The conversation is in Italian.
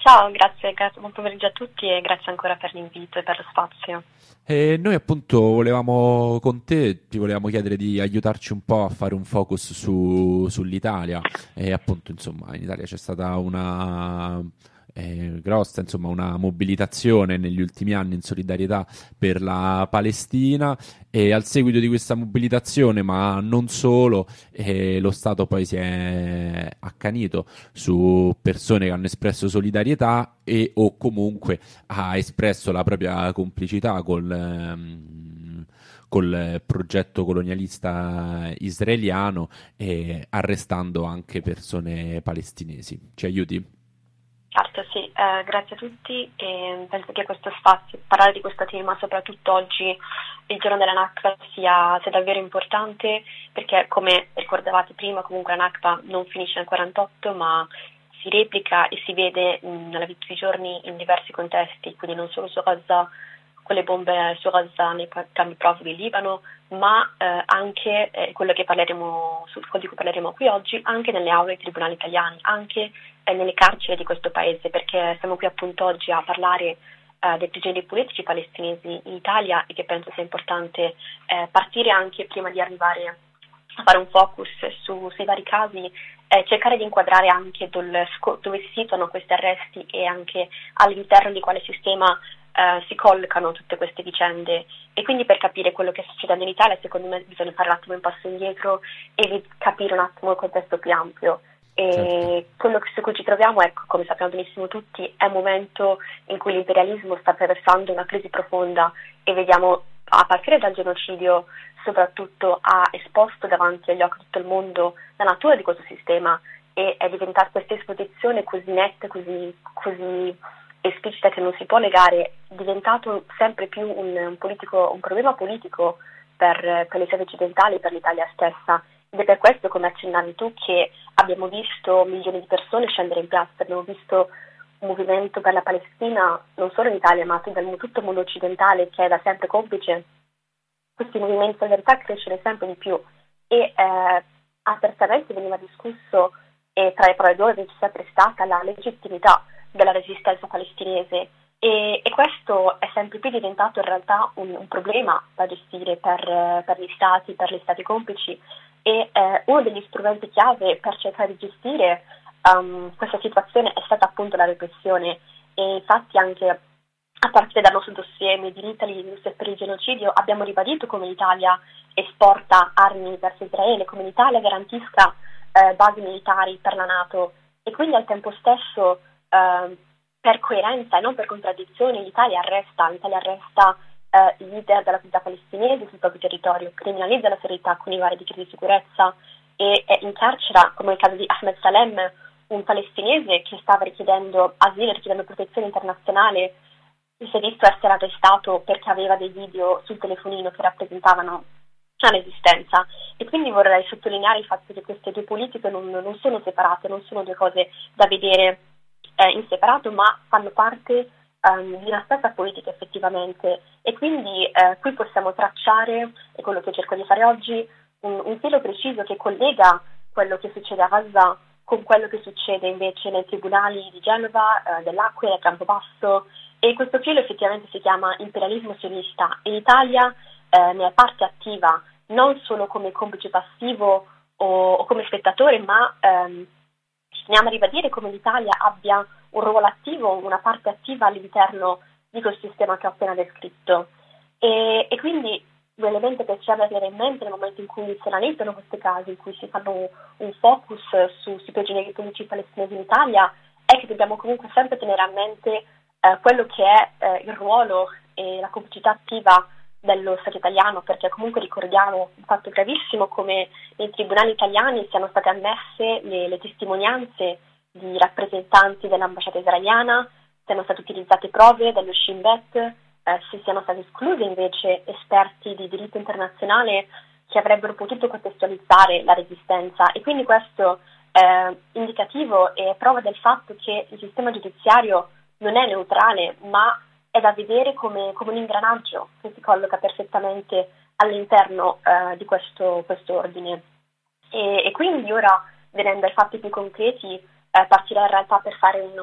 Ciao, grazie, buon pomeriggio a tutti e grazie ancora per l'invito e per lo spazio. E noi appunto volevamo con te, ti volevamo chiedere di aiutarci un po' a fare un focus sull'Italia e appunto insomma in Italia c'è stata una grossa, insomma una mobilitazione negli ultimi anni in solidarietà per la Palestina e al seguito di questa mobilitazione, ma non solo, lo Stato poi si è accanito su persone che hanno espresso solidarietà e o comunque ha espresso la propria complicità col progetto colonialista israeliano e arrestando anche persone palestinesi. Ci aiuti? Certo, sì, grazie a tutti e penso che questo spazio, parlare di questo tema, soprattutto oggi, il giorno della Nakba, sia davvero importante perché, come ricordavate prima, comunque la Nakba non finisce nel 48, ma si replica e si vede nella vita di giorni in diversi contesti, quindi non solo su Gaza, con le bombe su Gaza nei campi profughi in Libano, ma anche quello che parleremo, di cui parleremo qui oggi, anche nelle aule dei tribunali italiani, anche nelle carceri di questo paese, perché siamo qui appunto oggi a parlare dei prigionieri politici palestinesi in Italia e che penso sia importante partire anche prima di arrivare a fare un focus sui vari casi, cercare di inquadrare anche dove si situano questi arresti e anche all'interno di quale sistema si collocano tutte queste vicende, e quindi per capire quello che sta succedendo in Italia secondo me bisogna fare un attimo un passo indietro e capire un attimo il contesto più ampio. Certo. E quello su cui ci troviamo, ecco, come sappiamo benissimo tutti, è un momento in cui l'imperialismo sta attraversando una crisi profonda e vediamo, a partire dal genocidio, soprattutto ha esposto davanti agli occhi di tutto il mondo la natura di questo sistema, e è diventata questa esposizione così netta, così esplicita, che non si può negare, è diventato sempre più un problema politico per gli Stati occidentali, per l'Italia stessa. Ed è per questo, come accennavi tu, che abbiamo visto milioni di persone scendere in piazza, abbiamo visto un movimento per la Palestina non solo in Italia ma da tutto il mondo occidentale, che è da sempre complice questi movimenti in verità crescere sempre di più, e apertamente veniva discusso, e tra le parole d'ordine c'è sempre stata la legittimità della resistenza palestinese, e questo è sempre più diventato in realtà un problema da gestire per gli stati complici, e uno degli strumenti chiave per cercare di gestire questa situazione è stata appunto la repressione. E infatti anche a partire dal nostro dossier Made in Italy per il genocidio abbiamo ribadito come l'Italia esporta armi verso Israele, come l'Italia garantisca basi militari per la NATO, e quindi al tempo stesso per coerenza e non per contraddizione l'Italia arresta i leader della comunità palestinese sul proprio territorio, criminalizza la serietà con i vari decreti di sicurezza e incarcera, come nel caso di Ahmed Salem, un palestinese che stava richiedendo asilo, richiedendo protezione internazionale. Si è visto essere arrestato perché aveva dei video sul telefonino che rappresentavano la resistenza, e quindi vorrei sottolineare il fatto che queste due politiche non sono separate, non sono due cose da vedere in separato, ma fanno parte di una stessa politica effettivamente, e quindi qui possiamo tracciare, e quello che cerco di fare oggi, un filo preciso che collega quello che succede a Gaza con quello che succede invece nei tribunali di Genova, dell'Aquila, Campobasso, e questo filo effettivamente si chiama imperialismo sionista, e l'Italia ne è parte attiva non solo come complice passivo o come spettatore, ma ci teniamo a ribadire come l'Italia abbia un ruolo attivo, una parte attiva all'interno di questo sistema che ho appena descritto. E quindi due elementi che ci hanno da tenere in mente nel momento in cui si analizzano questi casi, in cui si fanno un focus sui prigionieri politici palestinesi in Italia, è che dobbiamo comunque sempre tenere a mente quello che è il ruolo e la complicità attiva dello Stato italiano, perché comunque ricordiamo un fatto gravissimo come nei tribunali italiani siano state ammesse le testimonianze di rappresentanti dell'ambasciata israeliana, siano state utilizzate prove dello Shin Bet, si siano stati esclusi invece esperti di diritto internazionale che avrebbero potuto contestualizzare la resistenza, e quindi questo è indicativo e prova del fatto che il sistema giudiziario non è neutrale, ma è da vedere come un ingranaggio che si colloca perfettamente all'interno di questo ordine. E quindi ora, venendo ai fatti più concreti, partirei in realtà per fare